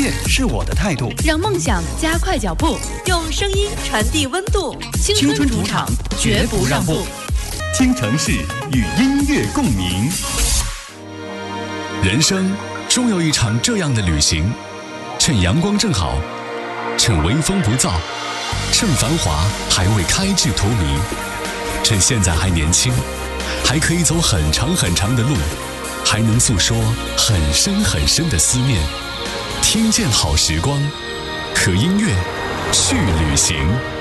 乐是我的态度， 让梦想加快脚步， 用声音传递温度。 青春主场绝不让步。 京城市与音乐共鸣。 人生终有一场这样的旅行，趁阳光正好，趁微风不燥，趁繁华还未开至荼蘼，趁现在还年轻，还可以走很长很长的路，还能诉说很深很深的思念。听见好时光，和音乐去旅行。